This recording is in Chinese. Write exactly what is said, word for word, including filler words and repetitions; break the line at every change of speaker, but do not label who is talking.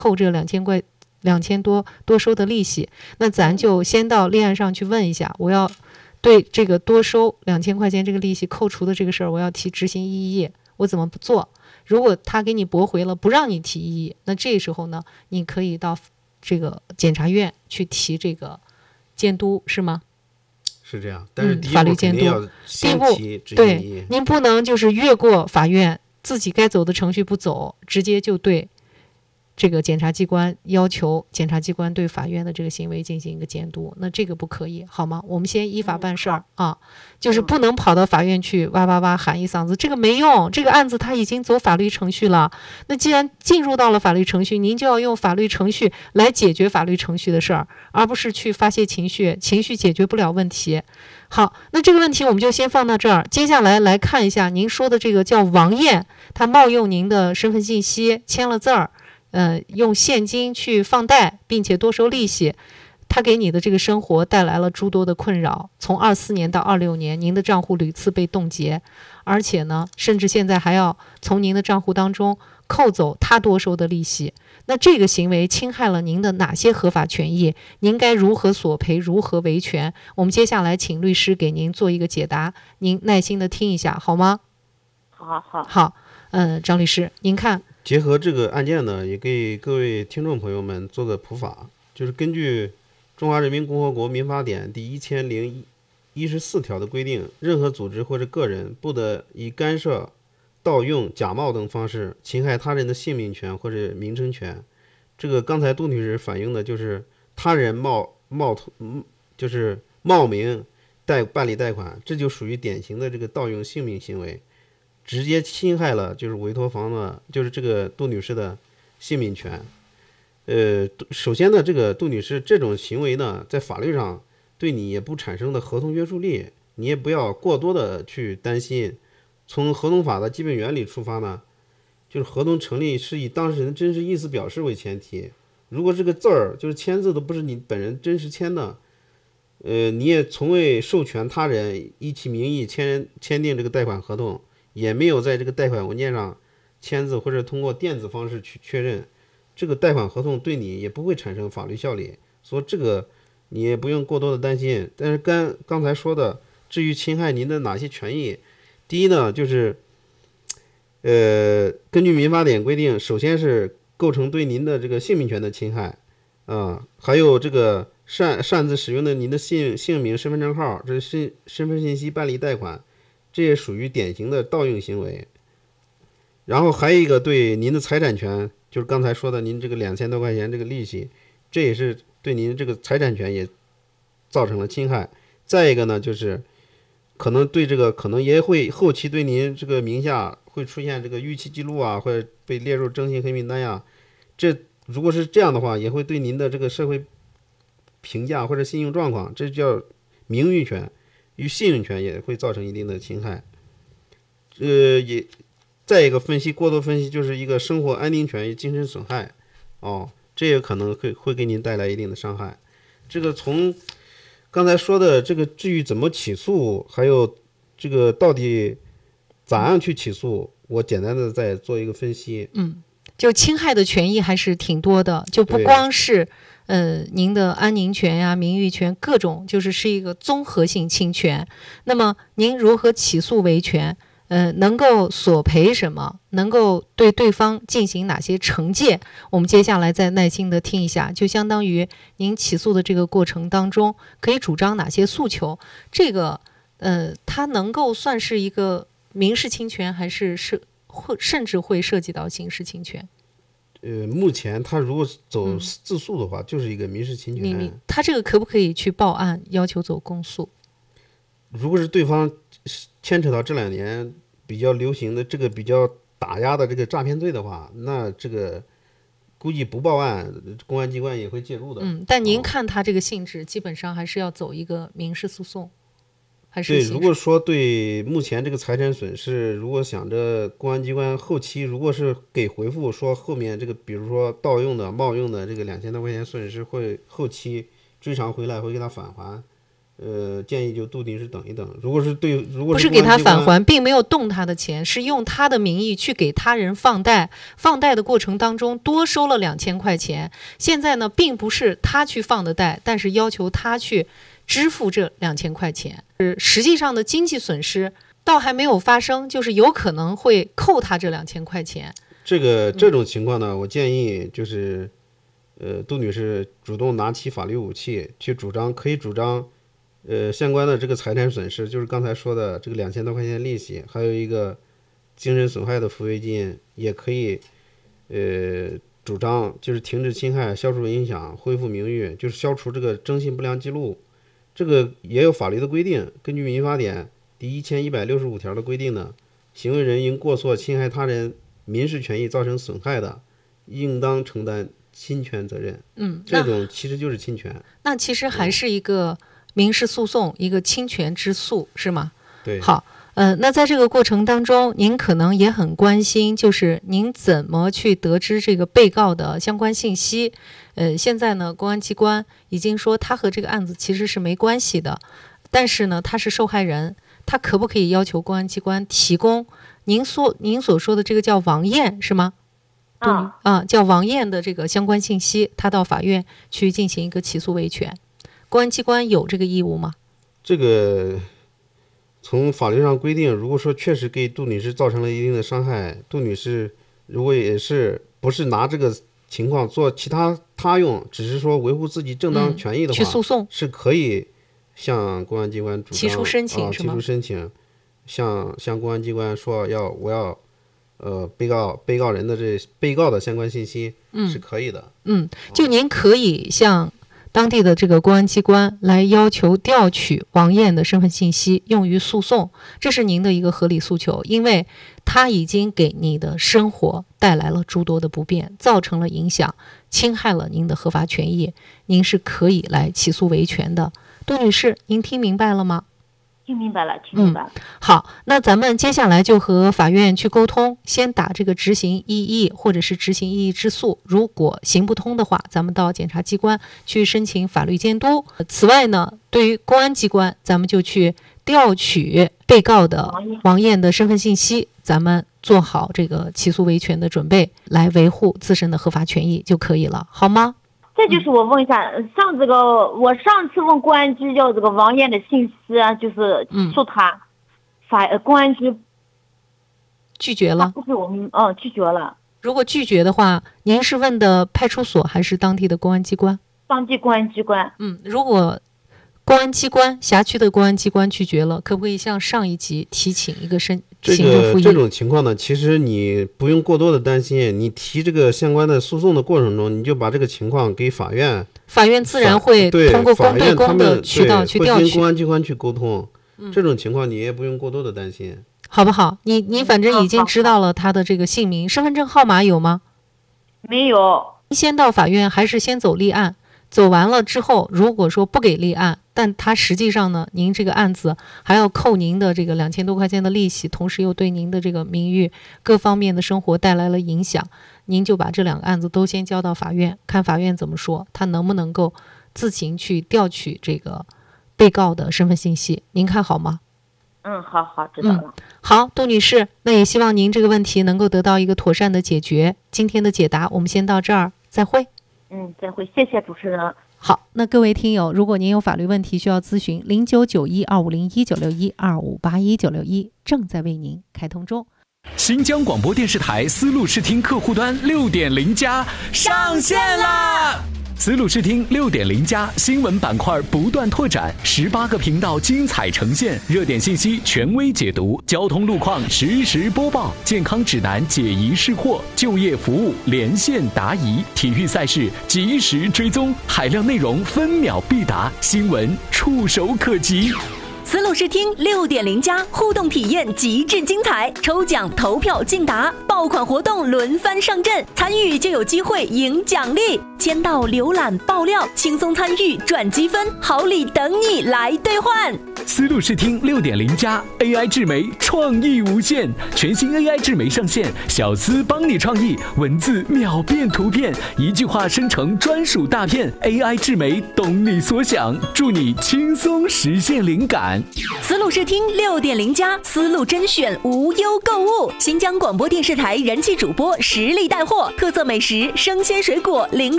扣这两千块两千多多收的利息，那咱就先到立案上去问一下，我要对这个多收两千块钱这个利息扣除的这个事儿，我要提执行异议，我怎么不做？如果他给你驳回了，不让你提异议，那这时候呢，你可以到这个检察院去提这个监督，是吗？
是这样，但是第一
嗯、法律监督，
第一步
对，您不能就是越过法院，自己该走的程序不走，直接就对这个检察机关要求检察机关对法院的这个行为进行一个监督，那这个不可以，好吗？我们先依法办事儿、嗯、啊，就是不能跑到法院去哇哇哇喊一嗓子，这个没用，这个案子他已经走法律程序了。那既然进入到了法律程序，您就要用法律程序来解决法律程序的事儿，而不是去发泄情绪，情绪解决不了问题。好，那这个问题我们就先放到这儿。接下来来看一下您说的这个叫王艳，他冒用您的身份信息签了字儿。呃，用现金去放贷，并且多收利息，他给你的这个生活带来了诸多的困扰。从二四年到二六年，您的账户屡次被冻结，而且呢，甚至现在还要从您的账户当中扣走他多收的利息。那这个行为侵害了您的哪些合法权益？您该如何索赔？如何维权？我们接下来请律师给您做一个解答，您耐心的听一下，好吗？
好好
好，嗯、呃，张律师，您看。
结合这个案件呢，也给各位听众朋友们做个普法，就是根据《中华人民共和国民法典》第一千零一十四条的规定，任何组织或者个人不得以干涉、盗用、假冒等方式侵害他人的性命权或者名称权。这个刚才杜女士反映的就是他人冒冒就是冒名贷办理贷款，这就属于典型的这个盗用性命行为。直接侵害了就是委托方的，就是这个杜女士的性命权。呃，首先呢，这个杜女士这种行为呢，在法律上对你也不产生的合同约束力，你也不要过多的去担心。从合同法的基本原理出发呢，就是合同成立是以当事人真实意思表示为前提。如果这个字儿就是签字都不是你本人真实签的，呃，你也从未授权他人以其名义签签订这个贷款合同。也没有在这个贷款文件上签字，或者通过电子方式去确认，这个贷款合同对你也不会产生法律效力，所以这个你也不用过多的担心。但是跟刚才说的，至于侵害您的哪些权益，第一呢，就是呃，根据民法典规定，首先是构成对您的这个性命权的侵害啊、呃，还有这个擅擅自使用的您的姓姓名、身份证号，这是身身份信息办理贷款。这也属于典型的盗用行为。然后还有一个对您的财产权，就是刚才说的您这个两千多块钱这个利息，这也是对您这个财产权也造成了侵害。再一个呢，就是可能对这个可能也会后期对您这个名下会出现这个逾期记录啊，或者被列入征信黑名单呀。这如果是这样的话，也会对您的这个社会评价或者信用状况，这叫名誉权。与信用权也会造成一定的侵害。呃，也再一个分析，过多分析就是一个生活安宁权与精神损害，哦，这也可能会会给您带来一定的伤害。这个从刚才说的这个至于怎么起诉，还有这个到底咋样去起诉，我简单的再做一个分析。
嗯，就侵害的权益还是挺多的，就不光是。呃，您的安宁权呀、名誉权，各种就是是一个综合性侵权。那么您如何起诉维权？呃，能够索赔什么？能够对对方进行哪些惩戒？我们接下来再耐心的听一下，就相当于您起诉的这个过程当中，可以主张哪些诉求？这个，呃，它能够算是一个民事侵权，还是是会甚至会涉及到刑事侵权？
呃，目前他如果走自诉的话，嗯、就是一个民事侵权。
你他这个可不可以去报案，要求走公诉？
如果是对方牵扯到这两年比较流行的这个比较打压的这个诈骗罪的话，那这个估计不报案，公安机关也会介入的。
嗯，但您看他这个性质，哦、基本上还是要走一个民事诉讼。还是
对，如果说对目前这个财产损失，如果想着公安机关后期如果是给回复说后面这个，比如说盗用的、冒用的这个两千多块钱损失会后期追偿回来，会给他返还， 呃，建议就杜女士等一等。如果是对，如果
不是给他返还，并没有动他的钱，是用他的名义去给他人放贷，放贷的过程当中多收了两千块钱。现在呢，并不是他去放的贷，但是要求他去支付这两千块钱。实际上的经济损失倒还没有发生，就是有可能会扣他这两千块钱。
这个这种情况呢，嗯、我建议就是，呃，杜女士主动拿起法律武器去主张，可以主张。呃，相关的这个财产损失，就是刚才说的这个两千多块钱利息，还有一个精神损害的抚慰金，也可以，呃，主张就是停止侵害、消除影响、恢复名誉，就是消除这个征信不良记录。这个也有法律的规定，根据民法典第一千一百六十五条的规定呢，行为人因过错侵害他人民事权益造成损害的，应当承担侵权责任。
嗯，
这种其实就是侵权。
那其实还是一个。民事诉讼一个侵权之诉是吗？
对。
好，呃，那在这个过程当中，您可能也很关心，就是您怎么去得知这个被告的相关信息？呃，现在呢，公安机关已经说他和这个案子其实是没关系的，但是呢，他是受害人，他可不可以要求公安机关提供您所您所说的这个叫王艳是吗？
啊
啊，叫王艳的这个相关信息，他到法院去进行一个起诉维权。公安机关有这个义务吗？
这个从法律上规定，如果说确实给杜女士造成了一定的伤害，杜女士如果也是不是拿这个情况做其他他用，只是说维护自己正当权益的话，
嗯、去诉讼
是可以向公安机关主张
提出申请、
啊、
是吗？
提出申请，向向公安机关说要我要呃被告被告人的这被告的相关信息、
嗯、
是可以的。
嗯，就您可以向当地的这个公安机关来要求调取王艳的身份信息用于诉讼，这是您的一个合理诉求，因为他已经给你的生活带来了诸多的不便，造成了影响，侵害了您的合法权益，您是可以来起诉维权的。杜女士，您听明白了吗？
听明白了，听明白了、
嗯。好，那咱们接下来就和法院去沟通，先打这个执行异议或者是执行异议之诉，如果行不通的话，咱们到检察机关去申请法律监督。此外呢，对于公安机关，咱们就去调取被告的王艳的身份信息，咱们做好这个起诉维权的准备，来维护自身的合法权益就可以了，好吗？
这就是我问一下，上这个我上次问公安局要这个王艳的信息啊，就是起诉他，嗯、法呃公安局
拒绝了，
不是我们嗯拒绝了。
如果拒绝的话，您是问的派出所还是当地的公安机关？
当地公安机关。
嗯，如果公安机关辖区的公安机关拒绝了，可不可以向上一级提请一个申行政复议？
这个这种情况呢，其实你不用过多的担心，你提这个相关的诉讼的过程中，你就把这个情况给法院，
法院自然会通过公对公的渠道去调取，
会跟公安机关去沟通。嗯、这种情况你也不用过多的担心，
好不好？你你反正已经知道了他的这个姓名，身份证号码有吗？
没有。
先到法院还是先走立案？走完了之后，如果说不给立案，但他实际上呢，您这个案子还要扣您的这个两千多块钱的利息，同时又对您的这个名誉各方面的生活带来了影响，您就把这两个案子都先交到法院，看法院怎么说，他能不能够自行去调取这个被告的身份信息，您看好吗？
嗯，好好，知道了。
嗯、好，杜女士，那也希望您这个问题能够得到一个妥善的解决。今天的解答我们先到这儿，再会。
嗯，再会，谢谢主持人。
好，那各位听友，如果您有法律问题需要咨询，零九九一二五零一九六一二五八一九六一正在为您开通中。
新疆广播电视台思路视听客户端六点零加上线啦！思路视听六点零加新闻板块不断拓展，十八个频道精彩呈现，热点信息权威解读，交通路况实时播报，健康指南解疑释惑，就业服务连线答疑，体育赛事及时追踪，海量内容分秒必达，新闻触手可及。
思路路视听六点零加互动体验极致精彩，抽奖投票竞答，爆款活动轮番上阵，参与就有机会赢奖励。签到、浏览、爆料，轻松参与赚积分，好礼等你来兑换。
思路视听六点零加 A I 智媒创意无限，全新 A I 智媒上线，小思帮你创意，文字秒变图片，一句话生成专属大片。A I 智媒懂你所想，助你轻松实现灵感。
思路视听六点零加思路甄选无忧购物，新疆广播电视台人气主播实力带货，特色美食、生鲜水果、零